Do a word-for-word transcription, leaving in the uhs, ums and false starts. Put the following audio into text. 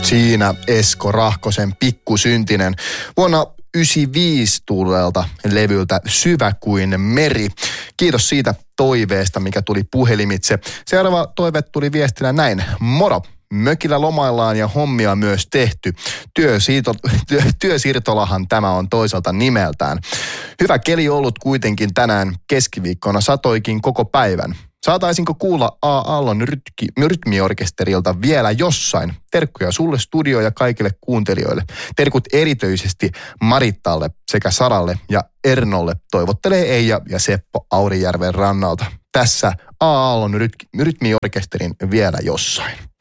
Siinä Esko Rahkosen Pikkusyntinen vuonna yhdeksänkymmentäviisi tulleelta levyltä Syvä kuin meri. Kiitos siitä toiveesta, mikä tuli puhelimitse. Seuraava toive tuli viestinä näin. Moro! Mökillä lomaillaan ja hommia myös tehty. Työsiito, työ, työsiirtolahan tämä on toisaalta nimeltään. Hyvä keli ollut kuitenkin tänään keskiviikkona, satoikin koko päivän. Saataisinko kuulla A. Aallon rytki, rytmiorkesterilta vielä jossain? Terkkuja sulle, studio ja kaikille kuuntelijoille. Terkut erityisesti Marittalle sekä Saralle ja Ernolle toivottelee Eija ja Seppo Aurijärven rannalta. Tässä A. Aallon rytmiorkesterin vielä jossain.